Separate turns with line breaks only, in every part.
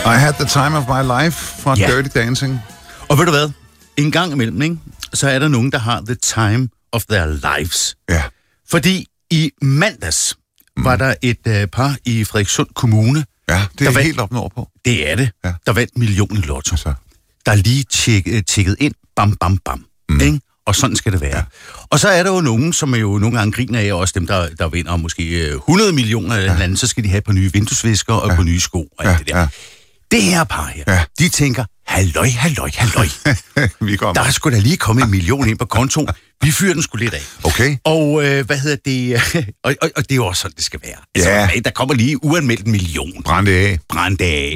I had the time of my life fra Dirty Dancing.
Og ved du hvad? En gang imellem, ikke? Så er der nogen, der har the time of their lives.
Ja.
Fordi i mandags var der et par i Frederikssund Kommune.
Ja, det er helt op nordpå.
Det er det. Ja. Der vandt millionen i lotto.
Altså.
Der er lige tjekket ind. Bam, bam, bam. Ikke? Og sådan skal det være. Ja. Og så er der jo nogen, som jo nogle gange griner af, også dem, der vinder måske 100 millioner eller andet, så skal de have et par nye vinduesvisker og et par nye sko og alt det der. Ja. Det her par her, de tænker, halløj. Der er sgu da lige kommet 1 million ind på kontoen. Vi fyrer den sgu lidt af.
Okay.
Og og det er jo også sådan, det skal være. Altså, der kommer lige uanmeldt 1 million.
Brænde af.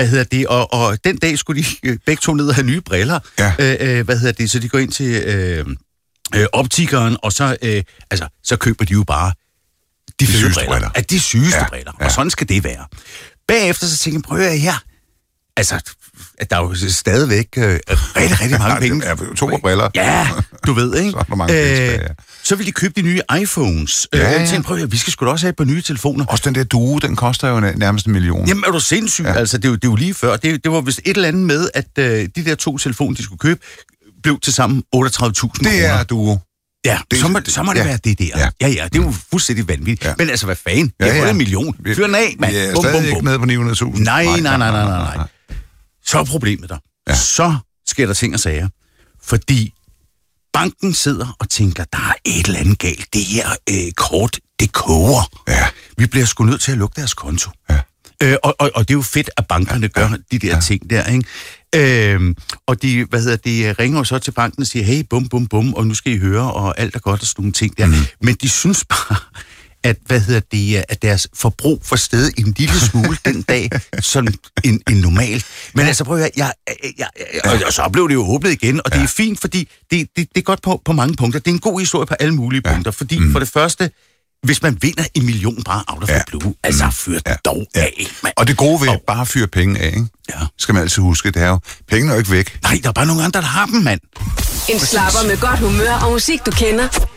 Og den dag skulle de begge to ned og have nye briller. Ja. Så de går ind til optikeren, og så køber de jo bare de fede briller. De sygeste briller. Og sådan skal det være. Bagefter så tænker jeg, prøv at her. Altså, at der er jo stadigvæk rigtig mange penge.
Ja, 2 briller.
Ja, du ved, ikke?
Så er der mange
så vil de købe de nye iPhones. Jeg tænkte, prøv at vi skal sgu da også have et par nye telefoner.
Også den der Duo, den koster jo nærmest 1 million.
Jamen, er du sindssyg? Ja. Altså, det er jo lige før. Det var vist et eller andet med, at de der 2 telefoner, de skulle købe, blev til sammen 38.000 kroner.
Det er Duo.
Ja, så må det være det der. Ja, det er jo fuldstændig vanvittigt. Ja. Men altså, hvad fanden? Det er 1 million. Fyr den af, mand.
Vi er stadig ikke nede på 900.000.
Nej. Så er problemet der. Ja. Så sker der ting og sager. Fordi banken sidder og tænker, der er et eller andet galt. Det her kort, det koger. Ja. Vi bliver sgu nødt til at lukke deres konto. Ja. Og det er jo fedt, at bankerne gør de der ting der, ikke? Og de ringer jo så til banken og siger, hey, bum, og nu skal I høre, og alt er godt og sådan nogle ting der. Men de synes bare, at, at deres forbrug får sted en lille smule den dag, sådan en normal. Men altså, prøv at høre, og så blev det jo åbnet igen, og det er fint, fordi det er godt på mange punkter. Det er en god historie på alle mulige punkter, fordi for det første, hvis man vinder 1 million bare out of the blue, altså fyr dog af. Man.
Og det gode ved bare at fyre penge af, ikke? Ja. Skal man altid huske, det er jo, pengene er jo ikke væk.
Nej, der er bare nogle andre, der har dem, mand.
En slapper med godt humør og musik, du kender.